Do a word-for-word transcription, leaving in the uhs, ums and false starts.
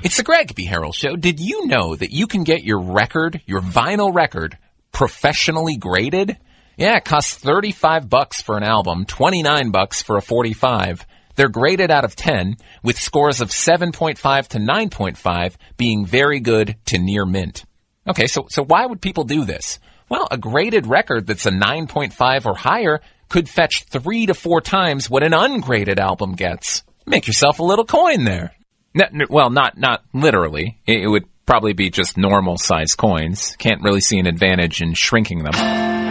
It's the Greg B. Harrell Show. Did you know that you can get your record, your vinyl record, professionally graded? Yeah, it costs thirty-five bucks for an album, twenty-nine bucks for a forty-five. They're graded out of ten, with scores of seven point five to nine point five being very good to near mint. Okay, so, so why would people do this? Well, a graded record that's a nine point five or higher could fetch three to four times what an ungraded album gets. Make yourself a little coin there. No, no, well, not not literally. It, it would probably be just normal size coins. Can't really see an advantage in shrinking them.